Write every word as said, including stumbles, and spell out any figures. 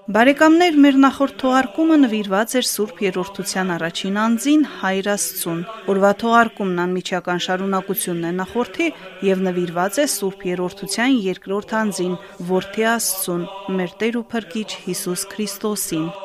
Բարեկամներ, մեր նախորդ թողարկումը նվիրված էր Սուրբ Երրորդության առաջին անձին Հայր Աստծուն։ Օրվա թողարկումն անմիջական շարունակությունն է նախորդի եւ նվիրված է Սուրբ Երրորդության երկրորդ անձին, Որդի Աստծուն, մեր Տեր ու Փրկիչ Հիսուս Քրիստոսին։